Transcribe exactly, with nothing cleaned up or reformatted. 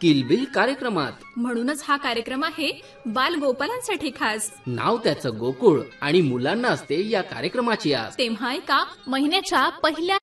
किलबिल कार्यक्रमात. म्हणूनच हा कार्यक्रम आहे बाल गोपालांसाठी खास. नाव त्याचं गोकुळ आणि मुलांना असते या कार्यक्रमाची आस. तेव्हा ऐका महिन्याच्या पहिल्या